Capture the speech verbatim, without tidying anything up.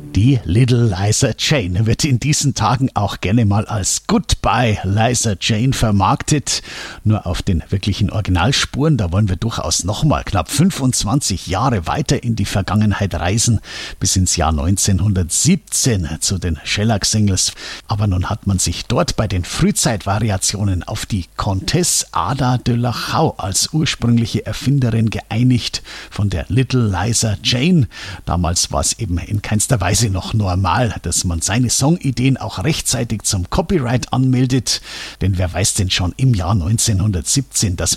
Die Little Liza Jane wird in diesen Tagen auch gerne mal als Goodbye Liza Jane vermarktet. Nur auf den wirklichen Originalspuren, da wollen wir durchaus nochmal knapp fünfundzwanzig Jahre weiter in die Vergangenheit reisen, bis ins Jahr neunzehnhundertsiebzehn zu den Shellac-Singles. Aber nun hat man sich dort bei den Frühzeitvariationen auf die Comtesse Ada de Lachau als ursprüngliche Erfinderin geeinigt von der Little Liza Jane. Damals war es eben in keinster Weise noch normal, dass man seine Songideen auch rechtzeitig zum Copyright anmeldet. Denn wer weiß denn schon im Jahr neunzehnhundertsiebzehn, dass